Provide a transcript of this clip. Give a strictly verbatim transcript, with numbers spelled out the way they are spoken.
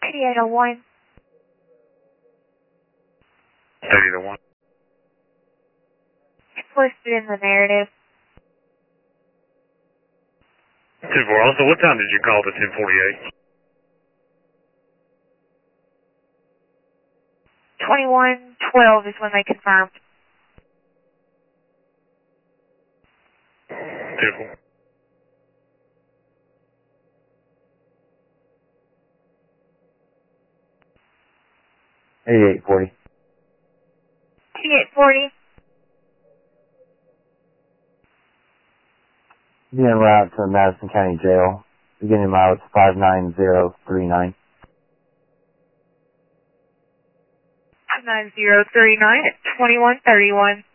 eighty-eight oh one. eighty-eight oh one. It's listed in the narrative. ten four, also, what time did you call the ten forty-eight? twenty-one twelve is when they confirmed. ten four. eighty-eight forty. eighty-eight forty. Being route to Madison County Jail. Beginning mileage five nine zero three nine. nine zero three nine at twenty-one thirty-one.